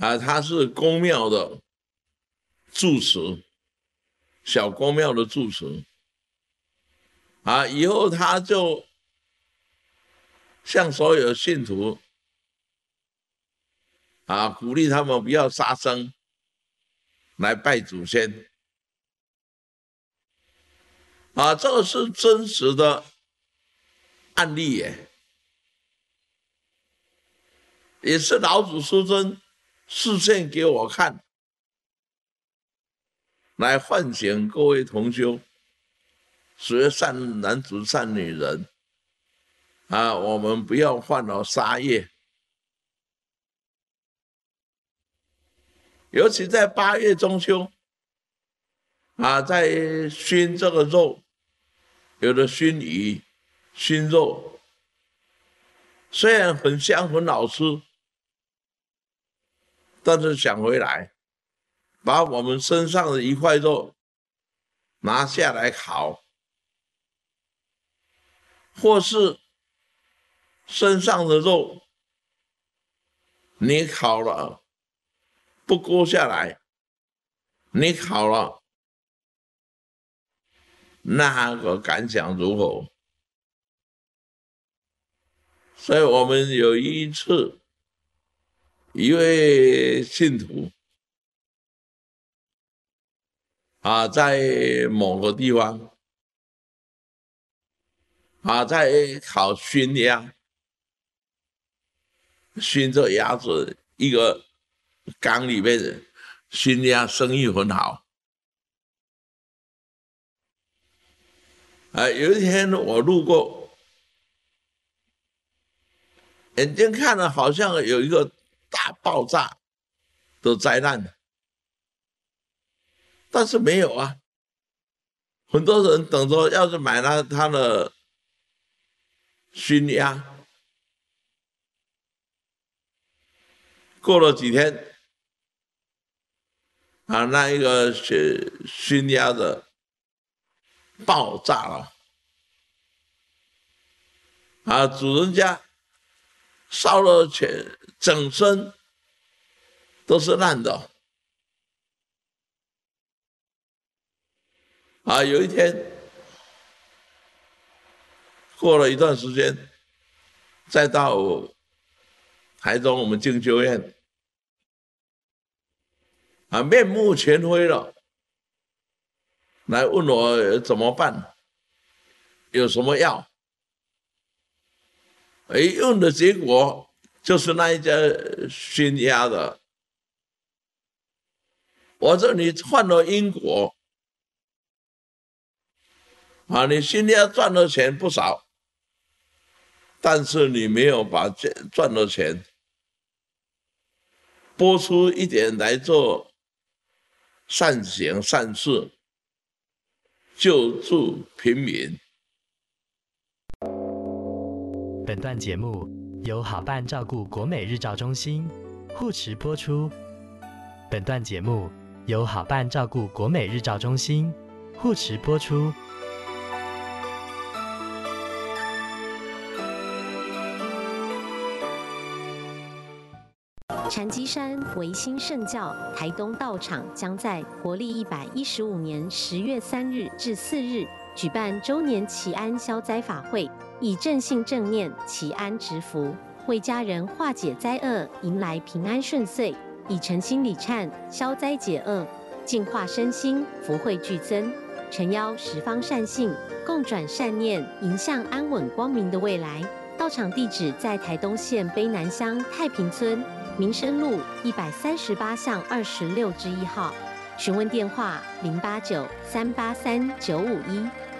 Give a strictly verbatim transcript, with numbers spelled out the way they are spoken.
啊，他是公庙的住持，小公庙的住持。啊，以后他就向所有信徒啊，鼓励他们不要杀生，来拜祖先。啊，这个是真实的案例耶，也是老祖师尊示现给我看，来唤醒各位同修，所谓善男子、善女人啊，我们不要犯了杀业。尤其在八月中秋啊，在熏这个肉，有的熏鱼、熏肉，虽然很香很好吃，但是想回来，把我们身上的一块肉拿下来烤，或是身上的肉你烤了不割下来，你烤了，那个感想如何？所以我们有一次，一位信徒啊，在某个地方啊，在烤熏鸭，熏这鸭子，一个缸里面的熏鸭生意很好。啊，有一天我路过，眼睛看了好像有一个大爆炸的灾难，但是没有啊。很多人等着要是买了他的熏鸭，过了几天啊，那一个熏鸭的爆炸了啊，主人家烧了全整身都是烂的啊。有一天过了一段时间，再到台中我们静修院啊，面目全非了，来问我怎么办，有什么药？哎，用的结果就是那一家熏鸭的。我说你犯了因果啊，你熏鸭赚了钱不少，但是你没有把赚的钱拨出一点来做善行善事，救助平民。 本段节目由好伴照顾国美日照中心护持播出。本段节目由好伴照顾国美日照中心护持播出。 禅机山维新圣教台东道场将在国历一百一十五年十月三日至四日举办周年祈安消灾法会，以正信正念祈安植福，为家人化解灾厄，迎来平安顺遂，以诚心礼忏消灾解厄，净化身心，福慧俱增。诚邀十方善信共转善念，迎向安稳光明的未来。道场地址在台东县卑南乡太平村民生路一百三十八巷二十六之一号，询问电话零八九三八三九五一。